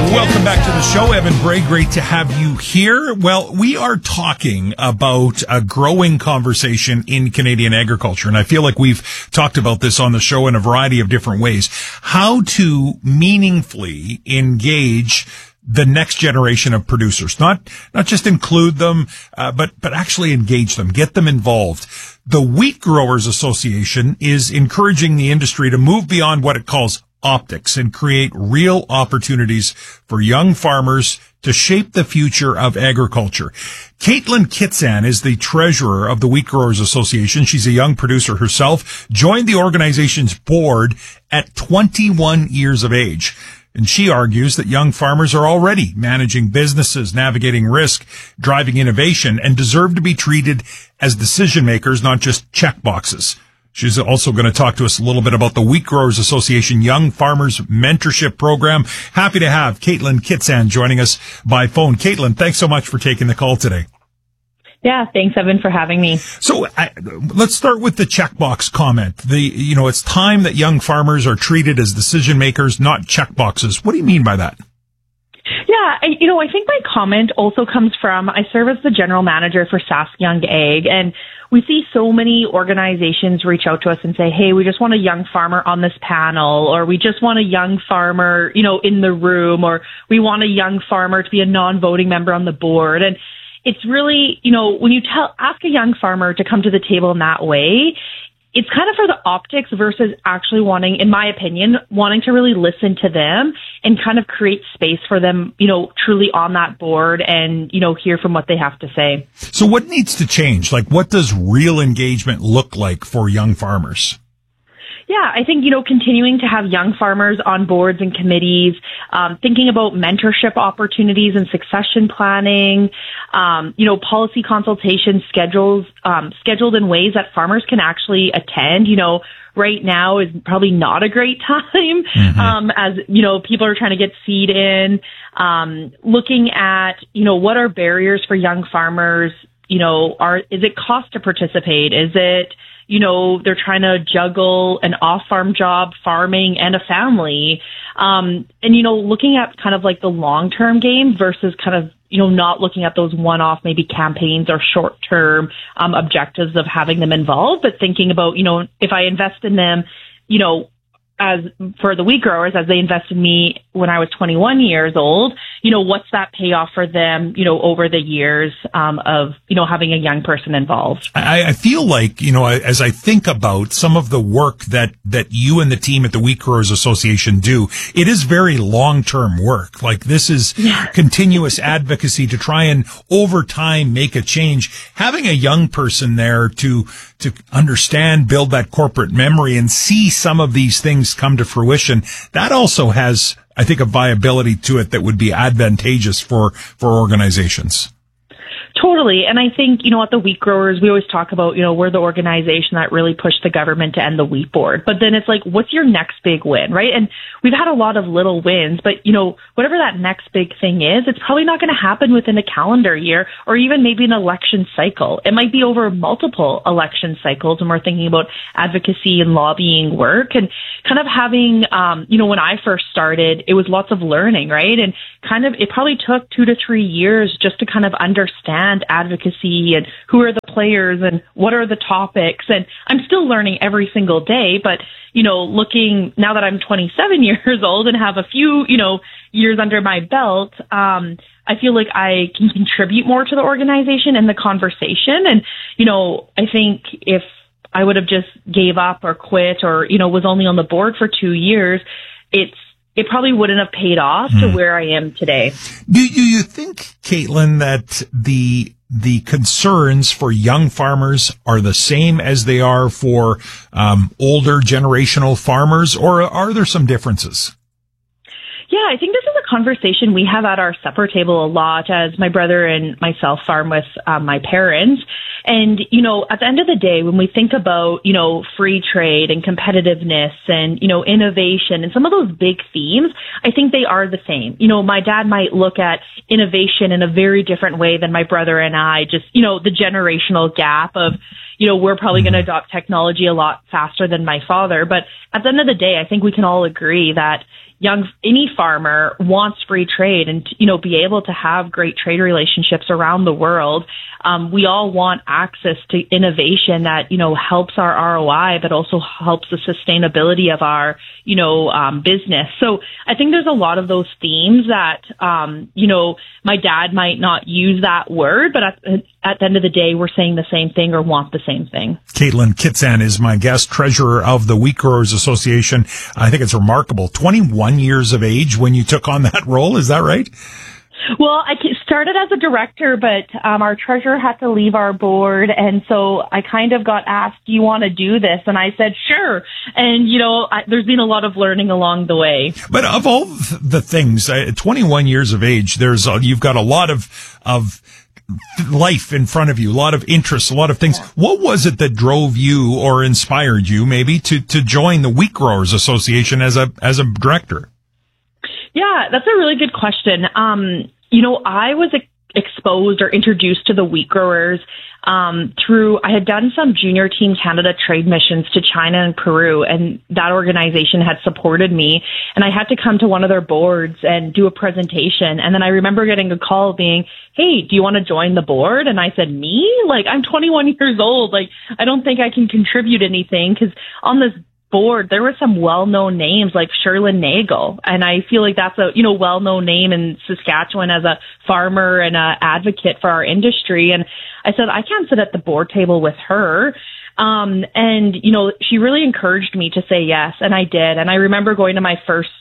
Welcome back to the show. Evan Bray, great to have you here. Well, we are talking about a growing conversation in Canadian agriculture, and I feel like we've talked about this on the show in a variety of different ways. How to meaningfully engage the next generation of producers, not just include them, but actually engage them, get them involved. The Wheat Growers Association is encouraging the industry to move beyond what it calls optics and create real opportunities for young farmers to shape the future of agriculture. Caitlin Kitsan is the treasurer of the Wheat Growers Association. She's a young producer herself, joined the organization's board at 21 years of age. And she argues that young farmers are already managing businesses, navigating risk, driving innovation, and deserve to be treated as decision makers, not just check boxes. She's also going to talk to us a little bit about the Wheat Growers Association Young Farmers Mentorship Program. Happy to have Caitlin Kitsan joining us by phone. Caitlin, thanks so much for taking the call today. Yeah, thanks, Evan, for having me. So let's start with the checkbox comment. It's time that young farmers are treated as decision makers, not checkboxes. What do you mean by that? Yeah, I think my comment also comes from, I serve as the general manager for Sask Young Ag, and we see so many organizations reach out to us and say, hey, we just want a young farmer on this panel, or we just want a young farmer, in the room, or we want a young farmer to be a non-voting member on the board. And it's really, when you ask a young farmer to come to the table in that way, it's kind of for the optics versus actually wanting, in my opinion, wanting to really listen to them and kind of create space for them, truly on that board and, hear from what they have to say. So what needs to change? Like, what does real engagement look like for young farmers? Yeah, I think, continuing to have young farmers on boards and committees, thinking about mentorship opportunities and succession planning, policy consultation scheduled in ways that farmers can actually attend. Right now is probably not a great time, as, people are trying to get seed in, looking at, what are barriers for young farmers? Is it cost to participate? Is it, they're trying to juggle an off-farm job, farming, and a family. And, looking at kind of like the long-term game versus kind of, not looking at those one-off maybe campaigns or short-term objectives of having them involved, but thinking about, if I invest in them, as for the wheat growers, as they invested in me when I was 21 years old, what's that payoff for them, over the years of, having a young person involved? I feel like, as I think about some of the work that you and the team at the Wheat Growers Association do, it is very long-term work. Like, this is continuous advocacy to try and over time make a change. Having a young person there to understand, build that corporate memory and see some of these things come to fruition, that also has, I think, a viability to it that would be advantageous for organizations. Totally. And I think, at the Wheat Growers, we always talk about, we're the organization that really pushed the government to end the wheat board. But then it's like, what's your next big win, right? And we've had a lot of little wins, but, whatever that next big thing is, it's probably not going to happen within a calendar year or even maybe an election cycle. It might be over multiple election cycles when we're thinking about advocacy and lobbying work. And kind of having, when I first started, it was lots of learning, right? And kind of, it probably took 2 to 3 years just to kind of understand advocacy and who are the players and what are the topics. And I'm still learning every single day, but, looking now that I'm 27 years old and have a few, years under my belt, I feel like I can contribute more to the organization and the conversation. And, I think if I would have just gave up or quit or, was only on the board for 2 years, it probably wouldn't have paid off to where I am today. Do you think, Caitlin, that the concerns for young farmers are the same as they are for older generational farmers, or are there some differences? Yeah, I think this is a conversation we have at our supper table a lot as my brother and myself farm with my parents. And, at the end of the day, when we think about, free trade and competitiveness and, innovation and some of those big themes, I think they are the same. My dad might look at innovation in a very different way than my brother and I, just, the generational gap of, we're probably going to adopt technology a lot faster than my father. But at the end of the day, I think we can all agree that, any farmer wants free trade and, be able to have great trade relationships around the world. We all want access to innovation that, helps our ROI, but also helps the sustainability of our, business. So I think there's a lot of those themes that, my dad might not use that word, but at the end of the day, we're saying the same thing or want the same thing. Caitlin Kitsan is my guest, treasurer of the Wheat Growers Association. I think it's remarkable. 21 years of age when you took on that role. Is that right? Well, I started as a director, but our treasurer had to leave our board. And so I kind of got asked, do you want to do this? And I said, sure. And, there's been a lot of learning along the way. But of all the things, 21 years of age, you've got a lot of life in front of you, a lot of interests, a lot of things. What was it that drove you or inspired you maybe to join the Wheat Growers Association as a director? Yeah, that's a really good question. I was exposed or introduced to the wheat growers I had done some Junior Team Canada trade missions to China and Peru, and that organization had supported me. And I had to come to one of their boards and do a presentation. And then I remember getting a call being, hey, do you want to join the board? And I said, me? I'm 21 years old. I don't think I can contribute anything, because on this board, there were some well-known names like Sherlyn Nagel. And I feel like that's a, well-known name in Saskatchewan as a farmer and a advocate for our industry. And I said, I can't sit at the board table with her. She really encouraged me to say yes. And I did. And I remember going to my first,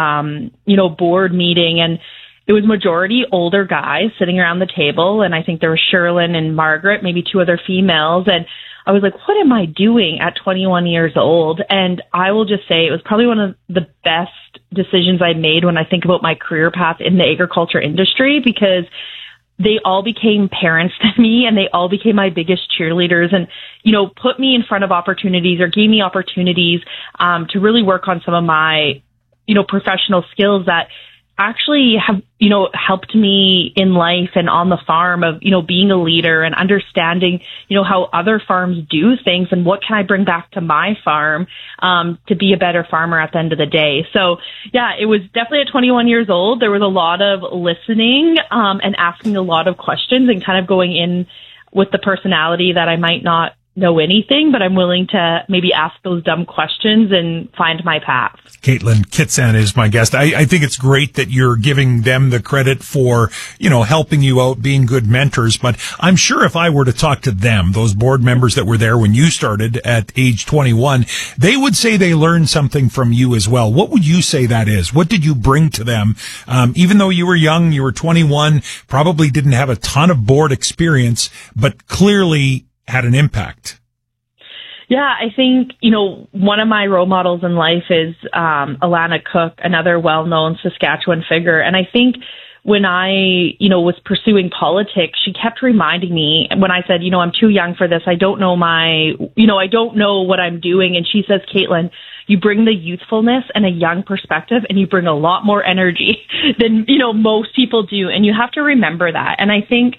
board meeting, and it was majority older guys sitting around the table. And I think there was Sherlyn and Margaret, maybe two other females. And I was like, what am I doing at 21 years old? And I will just say it was probably one of the best decisions I made when I think about my career path in the agriculture industry, because they all became parents to me, and they all became my biggest cheerleaders, and, put me in front of opportunities or gave me opportunities to really work on some of my, professional skills that actually have, helped me in life and on the farm of, being a leader and understanding, how other farms do things and what can I bring back to my farm, to be a better farmer at the end of the day. So yeah, it was definitely at 21 years old. There was a lot of listening, and asking a lot of questions and kind of going in with the personality that I might not know anything, but I'm willing to maybe ask those dumb questions and find my path. Caitlin Kitsan is my guest. I think it's great that you're giving them the credit for, helping you out, being good mentors. But I'm sure if I were to talk to them, those board members that were there when you started at age 21, they would say they learned something from you as well. What would you say that is? What did you bring to them? Even though you were young, you were 21, probably didn't have a ton of board experience, but clearly had an impact. Yeah, I think, one of my role models in life is Alana Cook, another well-known Saskatchewan figure. And I think when I, was pursuing politics, she kept reminding me when I said, I'm too young for this. I don't know I don't know what I'm doing. And she says, Caitlin, you bring the youthfulness and a young perspective, and you bring a lot more energy than, most people do. And you have to remember that. And I think,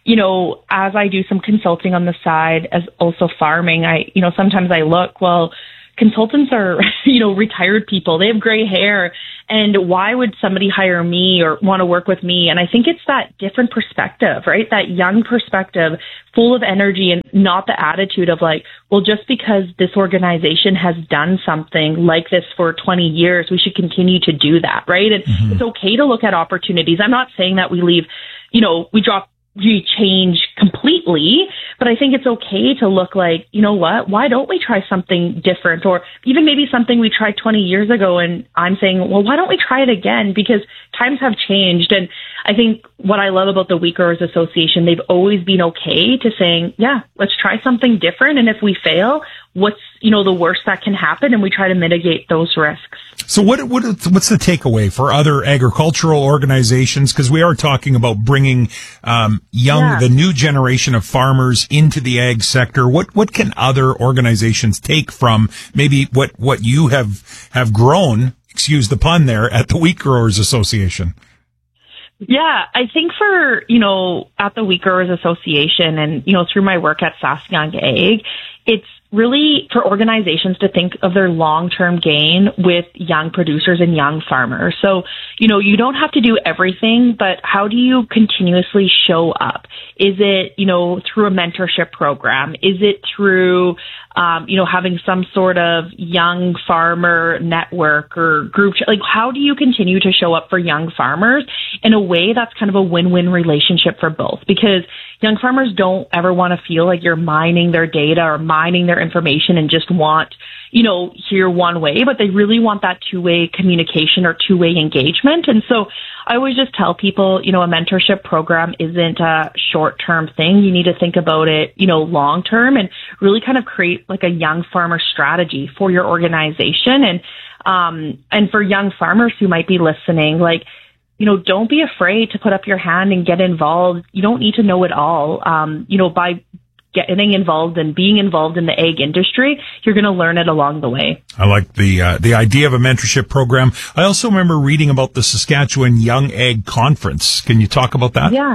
as I do some consulting on the side, as also farming, sometimes I look, consultants are, retired people. They have gray hair. And why would somebody hire me or want to work with me? And I think it's that different perspective, right? That young perspective, full of energy, and not the attitude of just because this organization has done something like this for 20 years, we should continue to do that, right? And It's okay to look at opportunities. I'm not saying that we leave, we change completely, but I think it's okay to look why don't we try something different, or even maybe something we tried 20 years ago, and I'm saying, why don't we try it again? Because times have changed. And I think what I love about the Wheat Growers Association, they've always been okay to saying, yeah, let's try something different. And if we fail, what's, the worst that can happen? And we try to mitigate those risks. So what's the takeaway for other agricultural organizations? Because we are talking about bringing the new generation of farmers into the ag sector. What can other organizations take from maybe what you have grown, excuse the pun there, at the Wheat Growers Association? Yeah, I think for, at the Wheat Growers Association and, through my work at Saskyoung Ag, it's really for organizations to think of their long-term gain with young producers and young farmers. So, you don't have to do everything, but how do you continuously show up? Is it, through a mentorship program? Is it through, having some sort of young farmer network or group? Like, how do you continue to show up for young farmers in a way that's kind of a win-win relationship for both? Because young farmers don't ever want to feel like you're mining their data or mining their information and just want, hear one way, but they really want that two-way communication or two-way engagement. And so I always just tell people, a mentorship program isn't a short-term thing. You need to think about it, long-term and really kind of create like a young farmer strategy for your organization. And for young farmers who might be listening, like, don't be afraid to put up your hand and get involved. You don't need to know it all. By getting involved and being involved in the ag industry, you're going to learn it along the way. I like the idea of a mentorship program. I also remember reading about the Saskatchewan Young Ag Conference. Can you talk about that? Yeah.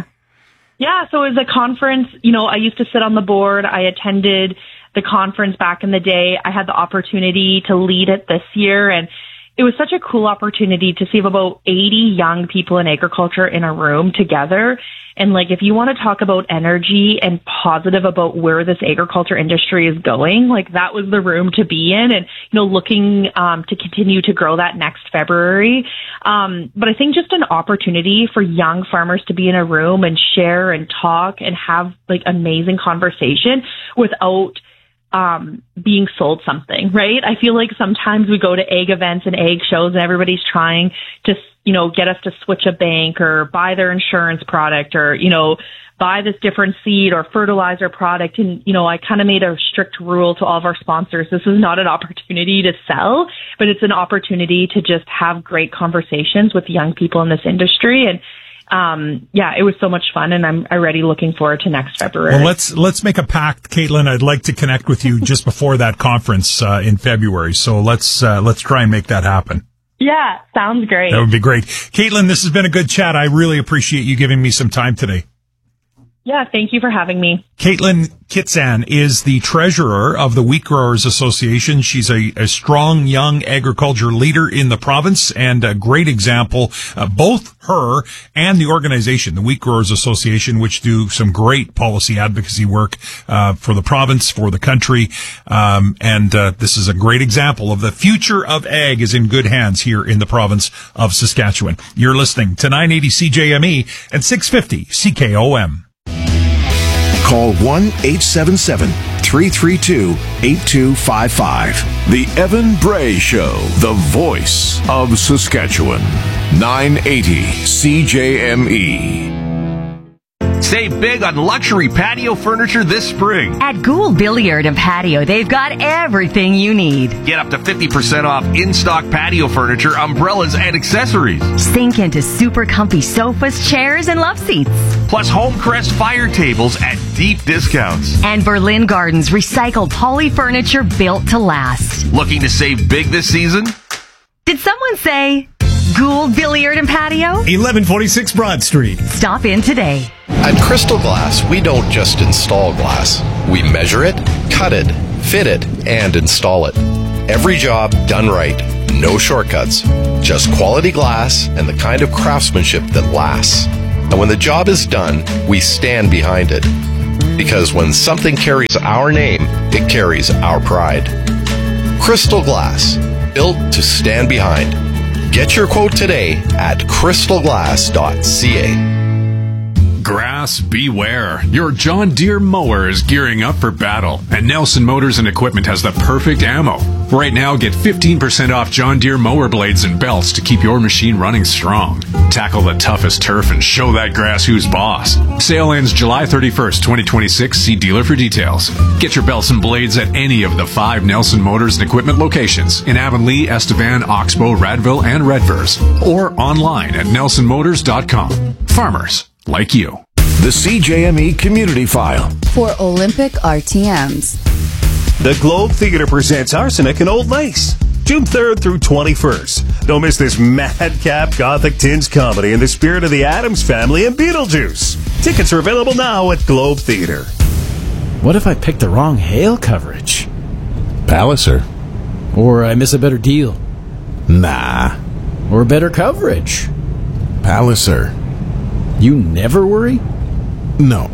So it was a conference. I used to sit on the board. I attended the conference back in the day. I had the opportunity to lead it this year, and it was such a cool opportunity to see about 80 young people in agriculture in a room together. And like, if you want to talk about energy and positive about where this agriculture industry is going, like that was the room to be in, and, looking to continue to grow that next February. But I think just an opportunity for young farmers to be in a room and share and talk and have like amazing conversation without being sold something, right? I feel like sometimes we go to ag events and ag shows and everybody's trying to, get us to switch a bank or buy their insurance product or, buy this different seed or fertilizer product. And, I kind of made a strict rule to all of our sponsors. This is not an opportunity to sell, but it's an opportunity to just have great conversations with young people in this industry. And it was so much fun, and I'm already looking forward to next February. Well, let's make a pact, Caitlin. I'd like to connect with you just before that conference in February. So let's try and make that happen. Yeah, sounds great. That would be great. Caitlin, this has been a good chat. I really appreciate you giving me some time today. Yeah, thank you for having me. Caitlin Kitsan is the treasurer of the Wheat Growers Association. She's a strong young agriculture leader in the province and a great example, both her and the organization, the Wheat Growers Association, which do some great policy advocacy work for the province, for the country. This is a great example of the future of ag is in good hands here in the province of Saskatchewan. You're listening to 980 CJME and 650 CKOM. Call 1-877-332-8255. The Evan Bray Show, the voice of Saskatchewan. 980 CJME. Save big on luxury patio furniture this spring. At Gould Billiard and Patio, they've got everything you need. Get up to 50% off in-stock patio furniture, umbrellas, and accessories. Sink into super comfy sofas, chairs, and love seats. Plus Homecrest fire tables at deep discounts. And Berlin Gardens recycled poly furniture built to last. Looking to save big this season? Did someone say Gould Billiard and Patio? 1146 Broad Street. Stop in today. At Crystal Glass, we don't just install glass. We measure it, cut it, fit it, and install it. Every job done right. No shortcuts. Just quality glass and the kind of craftsmanship that lasts. And when the job is done, we stand behind it. Because when something carries our name, it carries our pride. Crystal Glass. Built to stand behind. Get your quote today at crystalglass.ca. Grass, beware. Your John Deere mower is gearing up for battle, and Nelson Motors and Equipment has the perfect ammo. Right now, get 15% off John Deere mower blades and belts to keep your machine running strong. Tackle the toughest turf and show that grass who's boss. Sale ends July 31st, 2026. See dealer for details. Get your belts and blades at any of the 5 Nelson Motors and Equipment locations in Avonlea, Estevan, Oxbow, Radville, and Redvers, or online at nelsonmotors.com. Farmers like you. The CJME Community File. For Olympic RTMs. The Globe Theater presents Arsenic and Old Lace, June 3rd through 21st. Don't miss this madcap gothic tinged comedy in the spirit of the Addams Family and Beetlejuice. Tickets are available now at Globe Theater. What if I picked the wrong hail coverage? Palliser. Or I miss a better deal. Nah. Or better coverage. Palliser. You never worry? No.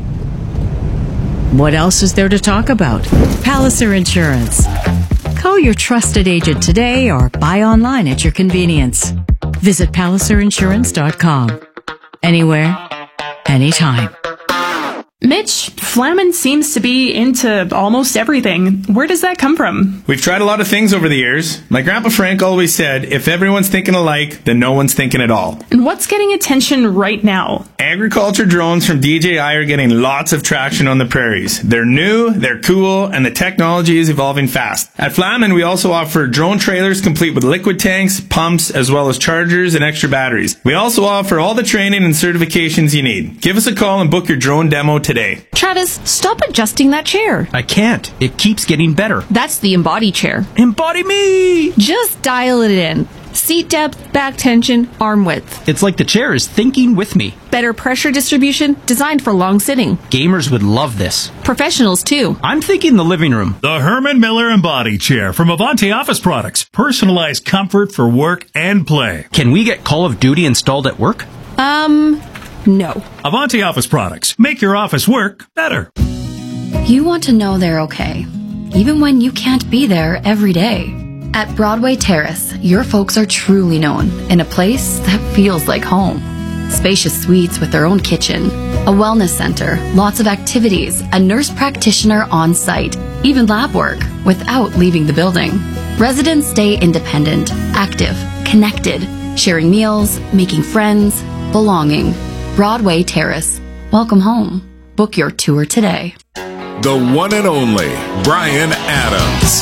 What else is there to talk about? Palliser Insurance. Call your trusted agent today or buy online at your convenience. Visit PalliserInsurance.com. Anywhere, anytime. Mitch, Flamin seems to be into almost everything. Where does that come from? We've tried a lot of things over the years. My Grandpa Frank always said, if everyone's thinking alike, then no one's thinking at all. And what's getting attention right now? Agriculture drones from DJI are getting lots of traction on the prairies. They're new, they're cool, and the technology is evolving fast. At Flamin, we also offer drone trailers complete with liquid tanks, pumps, as well as chargers and extra batteries. We also offer all the training and certifications you need. Give us a call and book your drone demo today. Travis, stop adjusting that chair. I can't. It keeps getting better. That's the Embody chair. Embody me! Just dial it in. Seat depth, back tension, arm width. It's like the chair is thinking with me. Better pressure distribution, designed for long sitting. Gamers would love this. Professionals, too. I'm thinking the living room. The Herman Miller Embody Chair from Avanti Office Products. Personalized comfort for work and play. Can we get Call of Duty installed at work? No. Avanti Office Products. Make your office work better. You want to know they're okay, even when you can't be there every day. At Broadway Terrace, your folks are truly known in a place that feels like home. Spacious suites with their own kitchen, a wellness center, lots of activities, a nurse practitioner on site, even lab work without leaving the building. Residents stay independent, active, connected, sharing meals, making friends, belonging. Broadway Terrace. Welcome home. Book your tour today. The one and only Bryan Adams.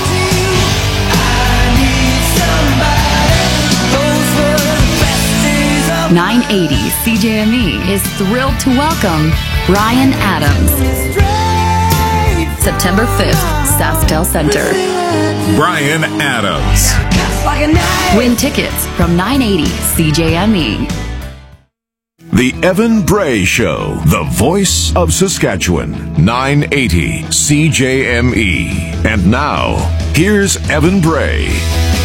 980 CJME is thrilled to welcome Bryan Adams. September 5th, SaskTel Center. Bryan Adams. Win tickets from 980 CJME. The Evan Bray Show, the voice of Saskatchewan, 980 CJME. And now, here's Evan Bray.